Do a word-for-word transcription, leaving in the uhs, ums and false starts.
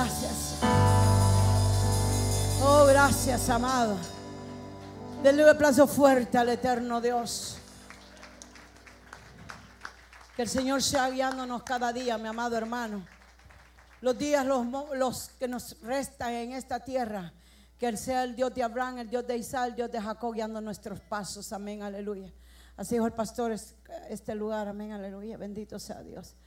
gracias. Oh, gracias, amado. Denle un aplauso fuerte al eterno Dios. Que el Señor sea guiándonos cada día, mi amado hermano. Los días, los, los que nos restan en esta tierra, que Él sea el Dios de Abraham, el Dios de Isaac, el Dios de Jacob, guiando nuestros pasos. Amén, aleluya. Así dijo el pastor, este lugar, amén, aleluya. Bendito sea Dios.